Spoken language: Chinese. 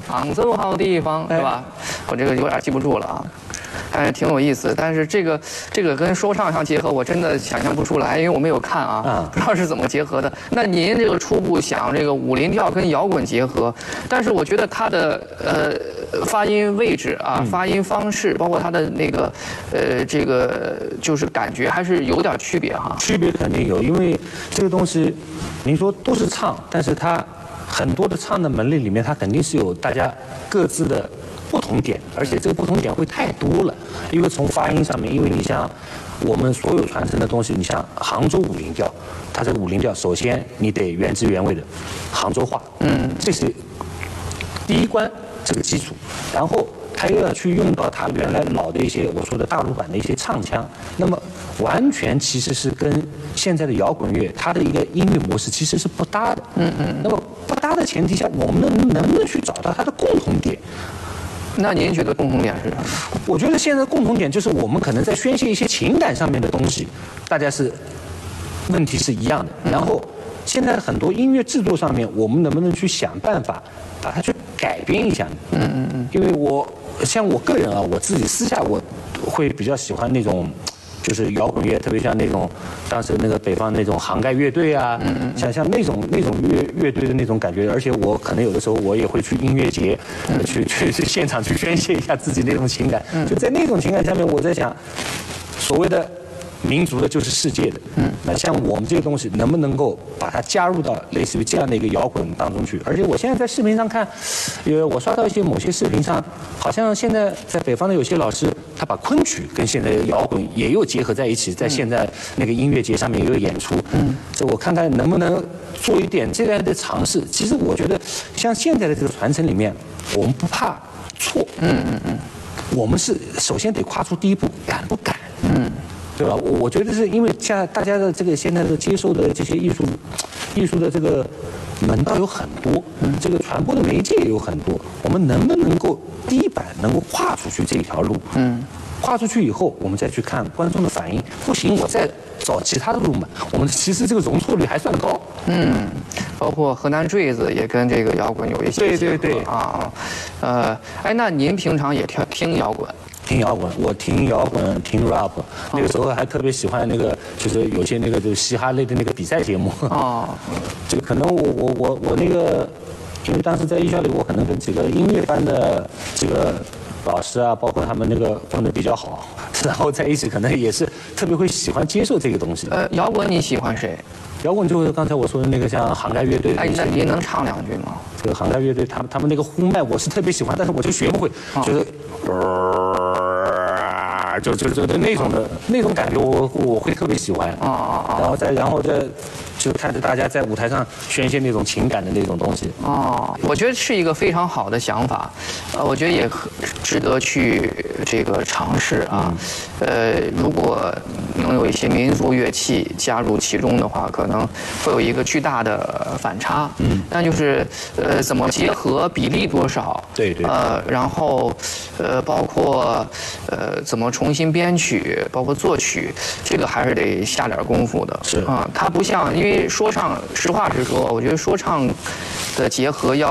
杭州好地方，是吧？我这个有点记不住了啊。挺有意思，但是这个跟说唱相结合，我真的想象不出来，因为我没有看啊，不知道是怎么结合的。那您这个初步想这个武林调跟摇滚结合，但是我觉得它的发音位置啊、发音方式，包括它的那个这个就是感觉还是有点区别哈。 区别肯定有，因为这个东西，您说都是唱，但是它很多的唱的门类里面，它肯定是有大家各自的不同点，而且这个不同点会太多了。因为从发音上面，因为你像我们所有传承的东西，你像杭州武林调，它这个武林调，首先你得原汁原味的杭州话，这是第一关这个基础，然后他又要去用到他原来老的一些我说的大陆版的一些唱腔，那么完全其实是跟现在的摇滚乐它的一个音乐模式其实是不搭的。那么不搭的前提下，我们能不能去找到它的共同点？ 那您觉得共同点是什么？ 我觉得现在的共同点就是我们可能在宣泄一些情感上面的东西，大家是问题是一样的。然后现在很多音乐制作上面，我们能不能去想办法把它去改编一下？因为像我个人啊，我自己私下我会比较喜欢那种。就是摇滚乐，特别像那种当时那个北方那种杭盖乐队啊，像那种乐队的那种感觉，而且我可能有的时候我也会去音乐节，去现场去宣泄一下自己那种情感。就在那种情感下面，我在想，所谓的民族的就是世界的，那像我们这个东西能不能够把它加入到类似于这样的一个摇滚当中去？而且我现在在视频上看，我刷到一些某些视频上，好像现在在北方的有些老师，他把昆曲跟现在的摇滚也有结合在一起，在现在那个音乐节上面也有演出。这我看看能不能做一点这样的尝试。其实我觉得，像现在的这个传承里面，我们不怕错。我们是首先得跨出第一步，敢不敢？对吧？我觉得是因为像大家的这个现在的接受的这些艺术的这个门道有很多，这个传播的媒介也有很多，我们能不能够第一版能够跨出去这条路？跨出去以后，我们再去看观众的反应，不行，我再找其他的路嘛。我们其实这个容错率还算高。 包括河南坠子也跟这个摇滚有一些结合。对啊，那您平常也听摇滚？ 听摇滚，我听摇滚，听 rap， 那个时候还特别喜欢那个，就是有些那个就是嘻哈类的那个比赛节目。这个可能我那个，因为当时在艺校里，我可能跟几个音乐班的这个老师啊，包括他们那个混得比较好，然后在一起可能也是特别会喜欢接受这个东西。 摇滚你喜欢谁？ 摇滚就是刚才我说的那个像杭盖乐队。 那您能唱两句吗？ 这个杭盖乐队他们那个呼麦我是特别喜欢，但是我就学不会，就是就那种感觉我会特别喜欢。然后再就看着大家在舞台上宣泄那种情感的那种东西。 我觉得是一个非常好的想法，我觉得也值得去这个尝试啊。如果能有一些民族乐器加入其中的话，可能会有一个巨大的反差。但就是怎么结合，比例多少？ 对。 然后包括怎么重新编曲，包括作曲，这个还是得下点功夫的。 是它不像因为说唱，实话实说，我觉得说唱的结合要